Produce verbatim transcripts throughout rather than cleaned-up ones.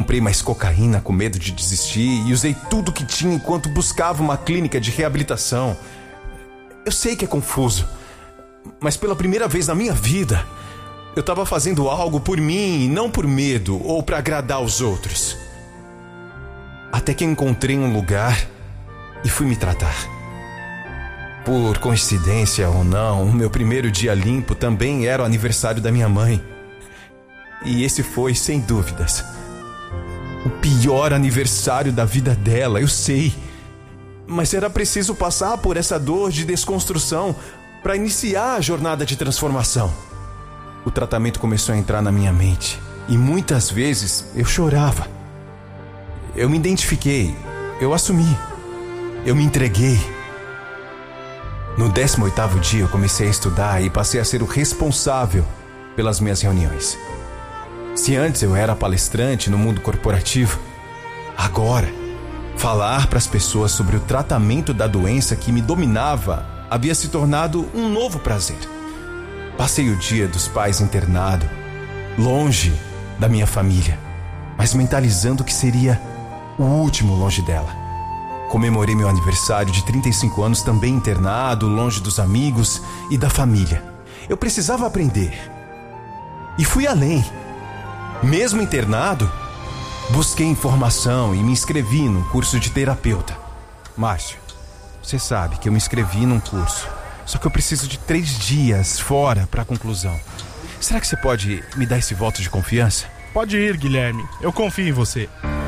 comprei mais cocaína com medo de desistir e usei tudo que tinha enquanto buscava uma clínica de reabilitação. Eu sei que é confuso, mas pela primeira vez na minha vida, eu estava fazendo algo por mim e não por medo ou para agradar os outros. Até que encontrei um lugar e fui me tratar. Por coincidência ou não, o meu primeiro dia limpo também era o aniversário da minha mãe. E esse foi, sem dúvidas, o pior aniversário da vida dela, eu sei. Mas era preciso passar por essa dor de desconstrução para iniciar a jornada de transformação. O tratamento começou a entrar na minha mente e muitas vezes eu chorava. Eu me identifiquei, eu assumi, eu me entreguei. No décimo oitavo dia eu comecei a estudar e passei a ser o responsável pelas minhas reuniões. Se antes eu era palestrante no mundo corporativo, agora, falar para as pessoas sobre o tratamento da doença que me dominava havia se tornado um novo prazer. Passei o dia dos pais internado, longe da minha família, mas mentalizando que seria o último longe dela. Comemorei meu aniversário de trinta e cinco anos também internado, longe dos amigos e da família. Eu precisava aprender. E fui além. Mesmo internado, busquei informação e me inscrevi num curso de terapeuta. Márcio, você sabe que eu me inscrevi num curso, só que eu preciso de três dias fora para a conclusão. Será que você pode me dar esse voto de confiança? Pode ir, Guilherme. Eu confio em você.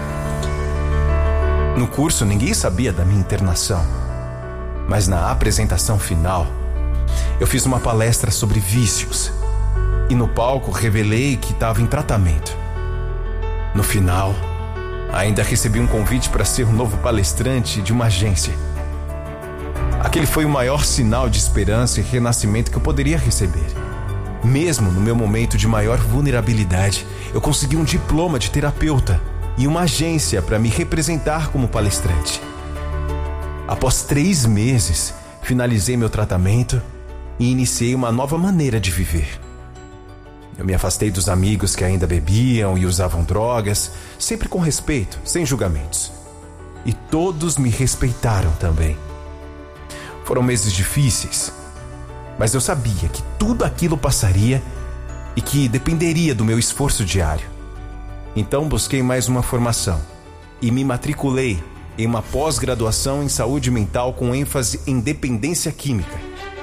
No curso, ninguém sabia da minha internação. Mas na apresentação final, eu fiz uma palestra sobre vícios. E no palco, revelei que estava em tratamento. No final, ainda recebi um convite para ser um novo palestrante de uma agência. Aquele foi o maior sinal de esperança e renascimento que eu poderia receber. Mesmo no meu momento de maior vulnerabilidade, eu consegui um diploma de terapeuta e uma agência para me representar como palestrante. Após três meses, finalizei meu tratamento e iniciei uma nova maneira de viver. Eu me afastei dos amigos que ainda bebiam e usavam drogas, sempre com respeito, sem julgamentos. E todos me respeitaram também. Foram meses difíceis, mas eu sabia que tudo aquilo passaria e que dependeria do meu esforço diário. Então busquei mais uma formação e me matriculei em uma pós-graduação em saúde mental com ênfase em dependência química.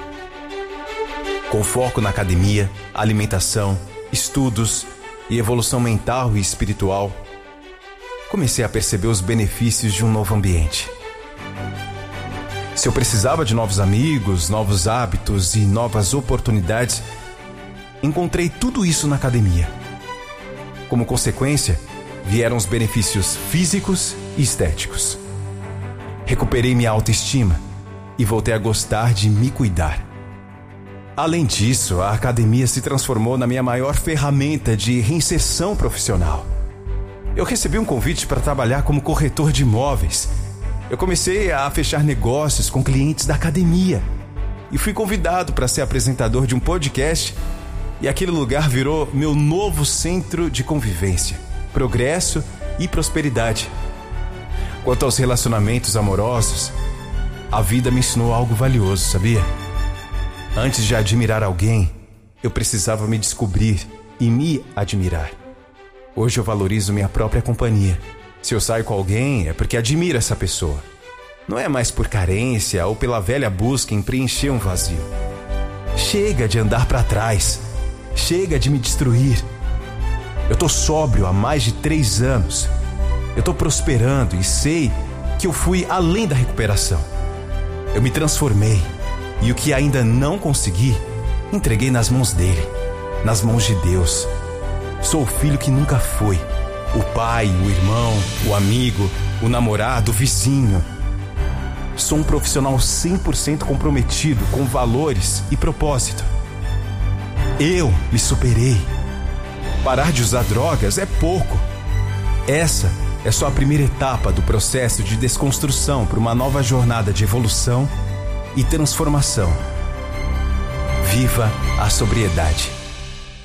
Com foco na academia, alimentação, estudos e evolução mental e espiritual, comecei a perceber os benefícios de um novo ambiente. Se eu precisava de novos amigos, novos hábitos e novas oportunidades, encontrei tudo isso na academia. Como consequência, vieram os benefícios físicos e estéticos. Recuperei minha autoestima e voltei a gostar de me cuidar. Além disso, a academia se transformou na minha maior ferramenta de reinserção profissional. Eu recebi um convite para trabalhar como corretor de imóveis. Eu comecei a fechar negócios com clientes da academia e fui convidado para ser apresentador de um podcast. E aquele lugar virou meu novo centro de convivência, progresso e prosperidade. Quanto aos relacionamentos amorosos, a vida me ensinou algo valioso, sabia? Antes de admirar alguém, eu precisava me descobrir e me admirar. Hoje eu valorizo minha própria companhia. Se eu saio com alguém, é porque admiro essa pessoa. Não é mais por carência ou pela velha busca em preencher um vazio. Chega de andar para trás. Chega de me destruir. Eu tô sóbrio há mais de três anos. Eu tô prosperando e sei que eu fui além da recuperação. Eu me transformei e o que ainda não consegui, entreguei nas mãos dele, nas mãos de Deus. Sou o filho que nunca foi, o pai, o irmão, o amigo, o namorado, o vizinho. Sou um profissional cem por cento comprometido com valores e propósito. Eu me superei. Parar de usar drogas é pouco. Essa é só a primeira etapa do processo de desconstrução para uma nova jornada de evolução e transformação. Viva a sobriedade.